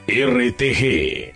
RTG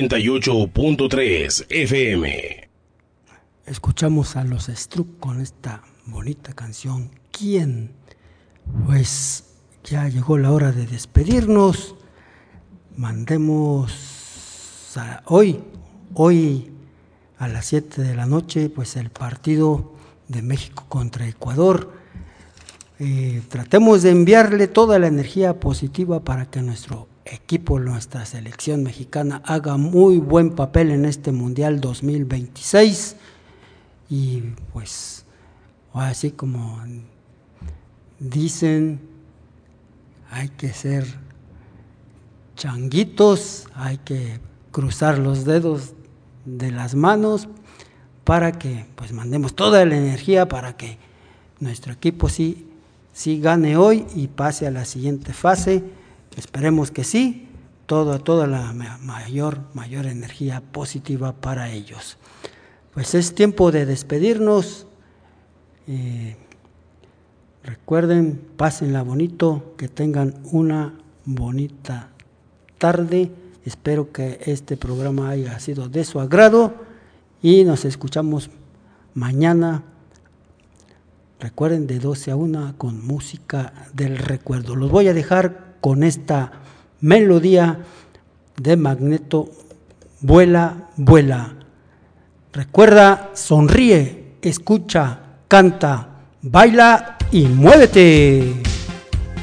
88.3 FM. Escuchamos a los Struck con esta bonita canción, ¿Quién? Pues ya llegó la hora de despedirnos. Mandemos hoy a las 7 de la noche, pues el partido de México contra Ecuador. Tratemos de enviarle toda la energía positiva para que nuestro equipo, nuestra selección mexicana haga muy buen papel en este Mundial 2026 y pues así como dicen, hay que ser changuitos, hay que cruzar los dedos de las manos para que pues mandemos toda la energía para que nuestro equipo sí gane hoy y pase a la siguiente fase. Esperemos que sí, toda la mayor energía positiva para ellos. Pues es tiempo de despedirnos. Recuerden, pásenla bonito, que tengan una bonita tarde. Espero que este programa haya sido de su agrado y nos escuchamos mañana. Recuerden, de 12 a 1 con música del recuerdo. Los voy a dejar con esta melodía de Magneto, Vuela, vuela. Recuerda, sonríe, escucha, canta, baila y muévete.